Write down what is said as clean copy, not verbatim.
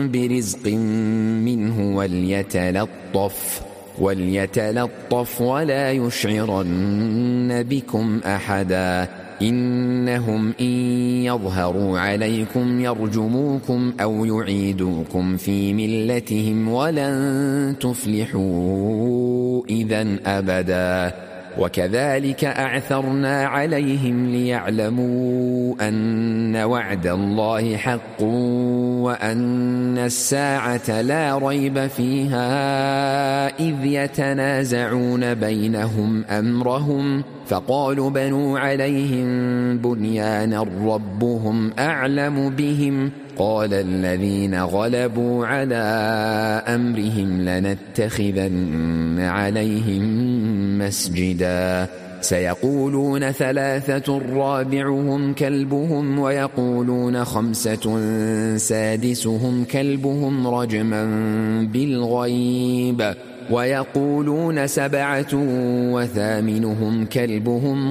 برزق منه وليتلطف ولا يشعرن بكم أحدا إنهم إن يظهروا عليكم يرجموكم أو يعيدوكم في ملتهم ولن تفلحوا إذن أبدا وكذلك أعثرنا عليهم ليعلموا أن وعد الله حق وأن الساعة لا ريب فيها إذ يتنازعون بينهم أمرهم فقالوا بنوا عليهم بنيانا ربهم أعلم بهم قال الذين غلبوا على أمرهم لنتخذن عليهم مسجدا سيقولون 3 رابعهم كلبهم ويقولون 5 سادسهم كلبهم رجما بالغيب ويقولون 7 وثامنهم كلبهم